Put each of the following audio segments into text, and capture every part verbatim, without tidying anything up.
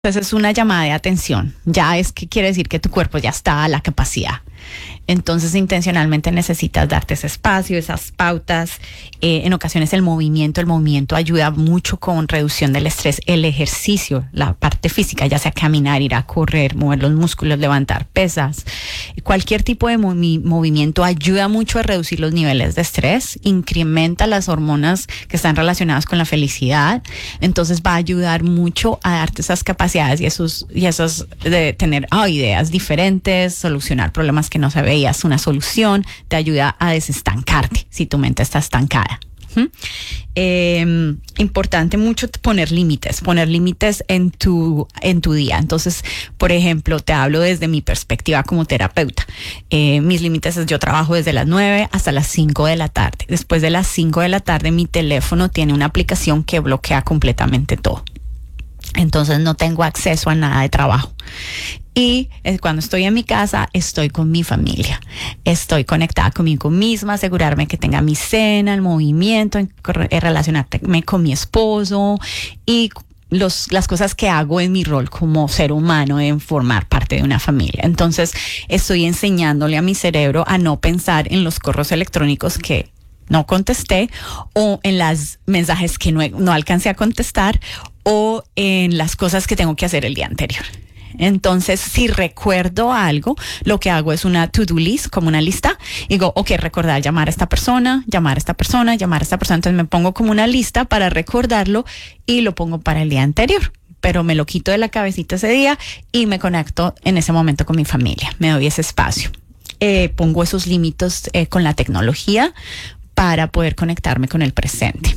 Entonces es una llamada de atención. Ya es que quiere decir que tu cuerpo ya está a la capacidad. Entonces intencionalmente necesitas darte ese espacio, esas pautas. Eh, en ocasiones el movimiento, el movimiento ayuda mucho con reducción del estrés. El ejercicio, la parte física, ya sea caminar, ir a correr, mover los músculos, levantar pesas. Cualquier tipo de movi- movimiento ayuda mucho a reducir los niveles de estrés, incrementa las hormonas que están relacionadas con la felicidad. Entonces va a ayudar mucho a darte esas capacidades y esos, y esos de tener oh, ideas diferentes, solucionar problemas que no se veías una solución, te ayuda a desestancarte si tu mente está estancada. ¿Mm? Eh, importante mucho poner límites, poner límites en tu, en tu día. Entonces, por ejemplo, te hablo desde mi perspectiva como terapeuta. Eh, mis límites es yo trabajo desde las nueve hasta las cinco de la tarde. Después de las cinco de la tarde, mi teléfono tiene una aplicación que bloquea completamente todo. Entonces no tengo acceso a nada de trabajo. Y eh, cuando estoy en mi casa, estoy con mi familia. Estoy conectada conmigo misma, asegurarme que tenga mi cena, el movimiento, en, en relacionarme con mi esposo y los, las cosas que hago en mi rol como ser humano en formar parte de una familia. Entonces estoy enseñándole a mi cerebro a no pensar en los correos electrónicos que no contesté o en los mensajes que no, no alcancé a contestar o en las cosas que tengo que hacer el día anterior. Entonces, si recuerdo algo, lo que hago es una to-do list, como una lista. Y digo, ok, recordar llamar a esta persona, llamar a esta persona, llamar a esta persona. Entonces me pongo como una lista para recordarlo y lo pongo para el día anterior. Pero me lo quito de la cabecita ese día y me conecto en ese momento con mi familia. Me doy ese espacio. Eh, pongo esos límites eh, con la tecnología para poder conectarme con el presente.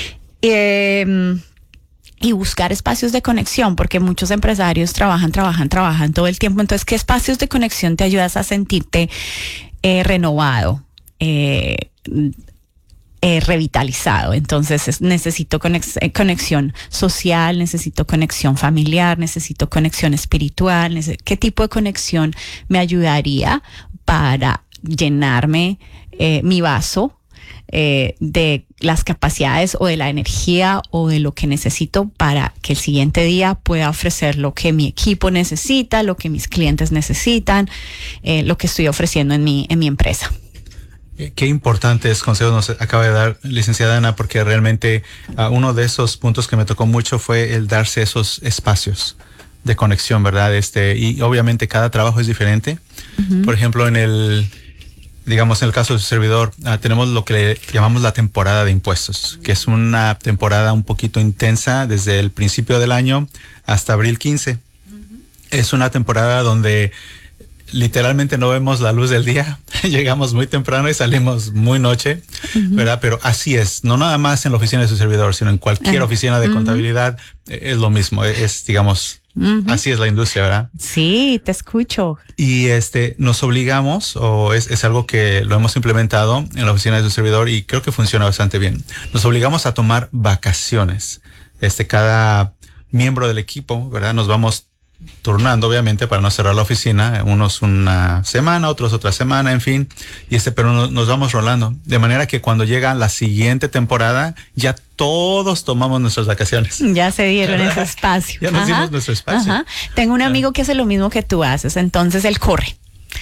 Eh, y buscar espacios de conexión, porque muchos empresarios trabajan, trabajan, trabajan todo el tiempo. Entonces, ¿qué espacios de conexión te ayudas a sentirte eh, renovado, eh, eh, revitalizado? Entonces, es, necesito conex- eh, conexión social, necesito conexión familiar, necesito conexión espiritual. Neces- ¿Qué tipo de conexión me ayudaría para llenarme eh, mi vaso Eh, de las capacidades o de la energía o de lo que necesito para que el siguiente día pueda ofrecer lo que mi equipo necesita, lo que mis clientes necesitan, eh, lo que estoy ofreciendo en mi, en mi empresa? Qué importantes consejos nos acaba de dar, licenciada Ana, porque realmente uh, uno de esos puntos que me tocó mucho fue el darse esos espacios de conexión, ¿verdad? Este, y obviamente cada trabajo es diferente. Uh-huh. Por ejemplo, en el digamos, en el caso de su servidor, uh, tenemos lo que le llamamos la temporada de impuestos, que es una temporada un poquito intensa desde el principio del año hasta abril quince. Uh-huh. Es una temporada donde literalmente no vemos la luz del día, llegamos muy temprano y salimos muy noche, uh-huh. ¿verdad? Pero así es, no nada más en la oficina de su servidor, sino en cualquier uh-huh. oficina de uh-huh. contabilidad, es lo mismo, es, digamos, Uh-huh. así es la industria, ¿verdad? Sí, te escucho. Y este, nos obligamos, o es, es algo que lo hemos implementado en la oficina de su servidor y creo que funciona bastante bien. Nos obligamos a tomar vacaciones. Este, cada miembro del equipo, ¿verdad? Nos vamos turnando, obviamente, para no cerrar la oficina, unos una semana, otros otra semana, en fin, y este, pero no, nos vamos rolando, de manera que cuando llega la siguiente temporada, ya todos tomamos nuestras vacaciones. Ya se dieron ese espacio. Ya nos ajá, dimos nuestro espacio. Ajá. Tengo un amigo que hace lo mismo que tú haces, entonces él corre.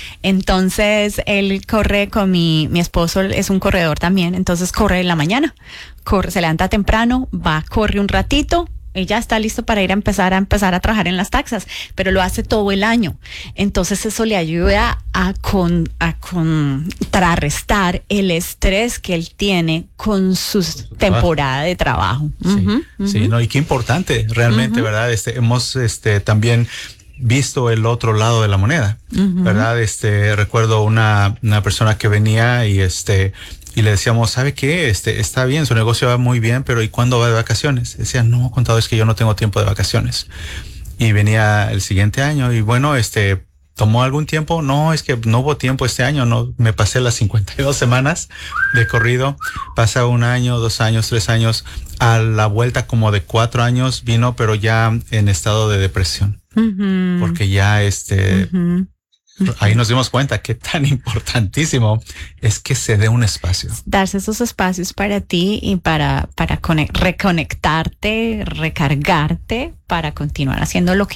Entonces él corre con mi, mi esposo es un corredor también, entonces corre en la mañana, corre, se levanta temprano, va, corre un ratito, y ya está listo para ir a empezar a empezar a trabajar en las taxas, pero lo hace todo el año. Entonces eso le ayuda a con a contrarrestar el estrés que él tiene con su temporada de trabajo. Sí, uh-huh, uh-huh. sí, no, y qué importante realmente, uh-huh. ¿verdad? Este, hemos este también visto el otro lado de la moneda, uh-huh. ¿verdad? Este, recuerdo una, una persona que venía y este y le decíamos, ¿sabe qué? Este, está bien, su negocio va muy bien, pero ¿y cuándo va de vacaciones? Decía, no, contador, es que yo no tengo tiempo de vacaciones. Y venía el siguiente año y bueno, este, ¿tomó algún tiempo? No, es que no hubo tiempo este año, no, me pasé las cincuenta y dos semanas de corrido, pasa un año, dos años, tres años, a la vuelta como de cuatro años vino, pero ya en estado de depresión. Uh-huh. Porque ya este... Uh-huh. ahí nos dimos cuenta que tan importantísimo es que se dé un espacio. Darse esos espacios para ti y para, para conect- reconectarte, recargarte, para continuar haciendo lo que